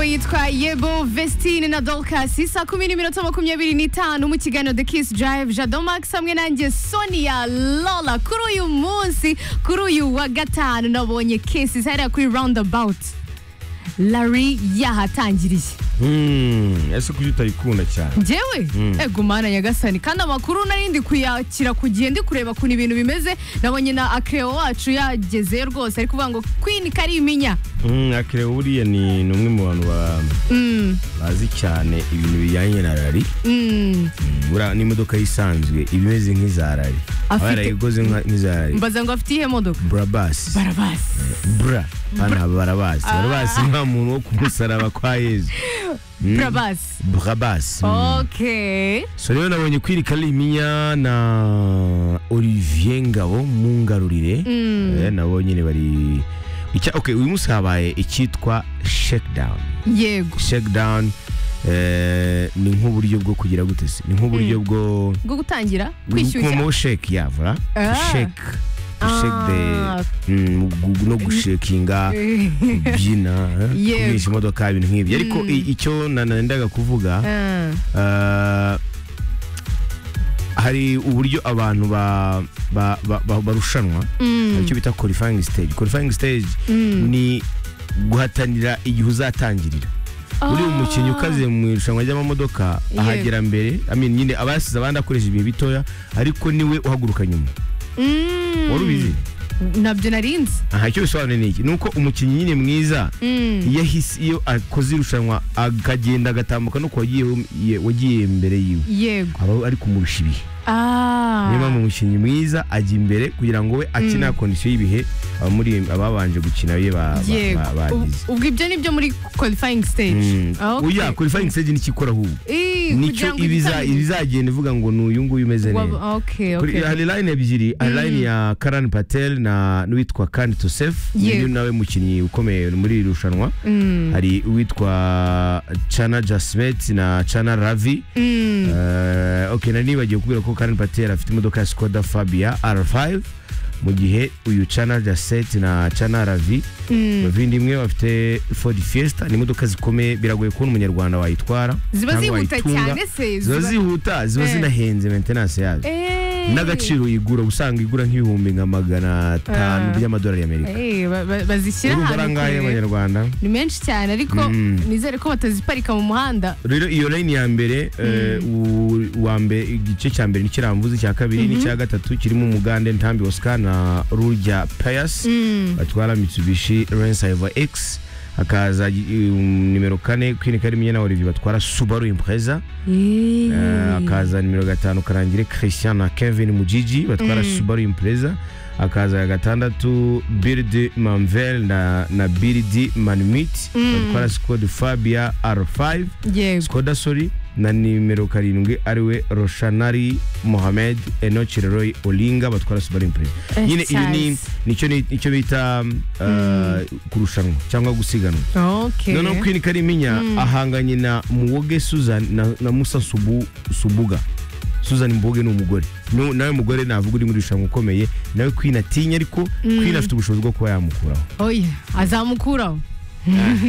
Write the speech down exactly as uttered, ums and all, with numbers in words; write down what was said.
yitwa Yebo Vestine na Dorcas saa kumi n'iminota makumyabiri n'itanu mu kiganiro The Kiss Drive. Jado Max hamwe nanjye Sonia Lola. Kuri uyu munsi, kuri uyu wa gatanu nabonye cases hariya kuri roundabout Larry yahatangiriye. Hmm, ese kuki utayikunda cyane? Njyewe Mm. ego mana nyagasani kandi amakuru narindi kuyakira kugiye ndi kureba kuntu ibintu bimeze. Nabonye na Akreo wacu yageze rwose ari kuvuga ngo Queen Kariminya. Hmm, Akreo buriya ni numwe mu bantu ba Mm. bazi cyane ibintu bijyanye na rally. Mm. Bura ni imodoka isanzwe ibimeze nk'iza rally. Afite- Abarayigoze nk'iza rally. Mbaza ngo afite ihe modoka? Brabus. Barabas. Bra. Bana barabas. Barabas nta muntu wo kumusaraba kwa Yezu. Mm. Brabas. Brabus. Mm. Okay. So rero nabonye Queen Kariminya na Olivier Ngabo mungarurire. Mm. Eh, nabo nyine bari Icya, okay, uyu munsi habaye icyitwa shakedown. Yego. Shakedown eh, ni nk'uburyo bwo kugira gute se? Ni nk'uburyo bwo Bwo gutangira kwishyushya. Mo shake ya, voilà. Ah. Shake. To Ah. shake the mm, gu- no gushakinga kubyina, eh, Yego. kumisha imodoka ibintu nk'ibyo. Ariko Mm. i- icyo nanendaga kuvuga Ah. Uh, hari uburyo abantu ba, ba, ba, ba, barushanwa Mm. icyo bita qualifying stage. Qualifying stage Mm. ni guhatanira igihe uzatangirira. Uri Ah. umukinnyi ukaze mu irushanwa ry'amamodoka Yego. ahagera mbere, I mean nyine abasize abandi akoresha ibihe bitoya ariko niwe uhaguruka nyuma. Mm. Wari ubizi? Nabyo narinzi. Aha, icyo bisobanuye ni iki? Nuko umukinnyi nyine mwiza Mm. iyo ahise iyo akoze irushanwa akagenda agatambuka no wagiye wagiye mbere yiwe Yego. aba ari kumurusha ibihe. Ah. Niba mu mukinnyi mwiza ajya imbere kugira ngo we akina kondisiyo y'ibihe abamuri ababanje gukina ye ba- ba- Yego. ba- bagize. Ubwo ibyo nibyo muri qualifying stage. Mm. Ah, okay. Oya, qualifying stage ni ikora ahubwo. Eh, Nicyo kugira ngo ibiza igitangire. ibizagenda ivuga ngo ni uyu nguyu umeze neza. Waba- Okay, Kuri- okay. Hari line ebyiri, hari line ya Karan Patel na n'uwitwa Khan Tosef, Yego. ni nawe mukinnyi ukomeye muri iri rushanwa. Mm. Hari uwitwa Chana Jasmet na Chana Ravi. Mm. Uh, okay, na nibagiye kubwira ko Karen Patel afite imodoka ya Skoda Fabia R five, mu gihe uyu Chana Jasset na Chana Ravi Mm. bavindi imwe bafite Ford Fiesta. Ni imodoka zikomeye, biragoye kubona umunyarwanda wayitwara Ziba cyangwa zihuta wayitunga. cyane se. ziba zihuta, ziba Eh. zinahenze maintenance yazo. Eh. N'agaciro igura usanga igura nk'ibihumbi nka magana atanu Ah. by'amadolari y'Amerika. Eh, ba- ba- bazishyira Urumva ahantu arangaye kure. abanyarwanda. Ni menshi cyane ariko Mm. nizere ko bataziparika mu muhanda. Rero iyo line ya mbere eh, u- uwa mbere igice cya mbere n'ikiramvuzi, cya kabiri n'icya gatatu kirimo umugande Ntambi Oscar na Rurya Pius Mm. batwara Mitsubishi Lancer X. Hakaza um, nimero kane Queen Kariminya na Olivier batwara Subaru Impreza. Eh. Eh, hakaza nimero gatanu Karangire Christian na Kevin Mujiji batwara Mm. Subaru Impreza. Hakaza ya gatandatu Bird Manvel na, na Bird Manmit Mm. batwara Skoda Fabia R five. Yego. Skoda sorry, na nimero karindwi ariwe Roshanari Mohamed Enoch Leroy Olinga batwara Subaru Impreza. Eh, Nyine ibi ni cyane. nicyo ni- nicyo bita uh, kurushanwa cyangwa gusiganwa. Okay. Noneho Queen Kariminya ahanganye na Muwoge Susan na, na Musa Subu, Subuga. Susan Mboge ni umugore. No, nawe mugore navuga uri muri rushanwa ukomeye, nawe Queen atinya ariko Queen afite ubushobozi bwo kuba yamukuraho. Oya, azamukuraho.